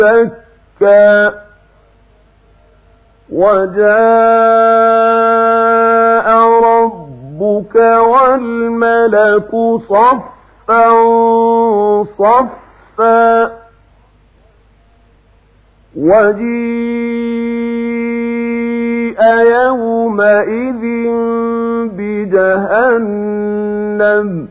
دكا وجاء ربك والملك صفا صفا وجيء يومئذ بجهنم